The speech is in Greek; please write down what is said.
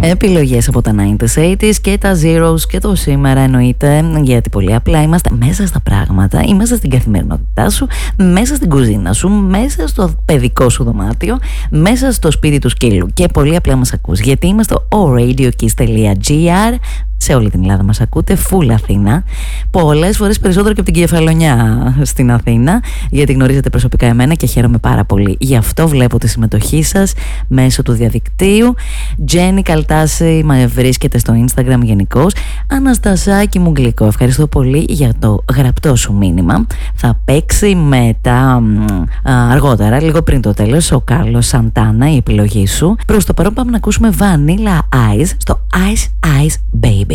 Επιλογές από τα 90s, 80s και τα zeros και το σήμερα εννοείται, γιατί πολύ απλά είμαστε μέσα στα πράγματα, είμαστε στην καθημερινότητά σου, μέσα στην κουζίνα σου, μέσα στο παιδικό σου δωμάτιο, μέσα στο σπίτι του σκύλου και πολύ απλά μας ακούς, γιατί είμαστε στο oradiokiss.gr. Σε όλη την Ελλάδα μας ακούτε, full Αθήνα. Πολλές φορές περισσότερο και από την Κεφαλονιά στην Αθήνα, γιατί γνωρίζετε προσωπικά εμένα και χαίρομαι πάρα πολύ. Γι' αυτό βλέπω τη συμμετοχή σας μέσω του διαδικτύου. Τζένι Καλτάση με βρίσκεται στο Instagram γενικώς. Αναστασάκη μου γλυκό, ευχαριστώ πολύ για το γραπτό σου μήνυμα. Θα παίξει μετά αργότερα, λίγο πριν το τέλος, ο Κάρλος Σαντάνα, η επιλογή σου. Προς το παρόν πάμε να ακούσουμε Vanilla Ice στο Ice Ice Baby.